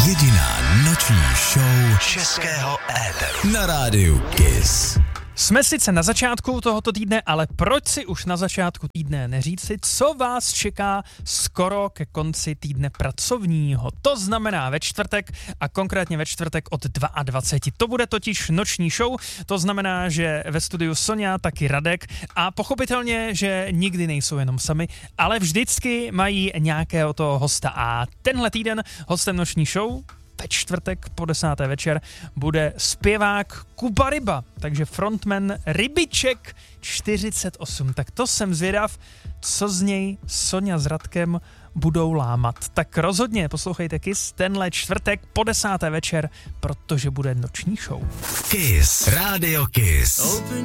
Jediná noční show českého éteru na rádiu Kiss. Jsme sice na začátku tohoto týdne, ale proč si už na začátku týdne neříci, co vás čeká skoro ke konci týdne pracovního. To znamená ve čtvrtek a konkrétně ve čtvrtek od 22. To bude totiž noční show, to znamená, že ve studiu Sonja, taky Radek a pochopitelně, že nikdy nejsou jenom sami, ale vždycky mají nějakého toho hosta a tenhle týden hostem noční show ve čtvrtek po 10. večer bude zpěvák Kuba Ryba, takže frontman Rybiček 48. Tak to jsem zvědav, co z něj Sonja s Radkem budou lámat. Tak rozhodně poslouchejte Kiss tenhle čtvrtek po 10. večer, protože bude noční show. Kiss, Radio Kiss.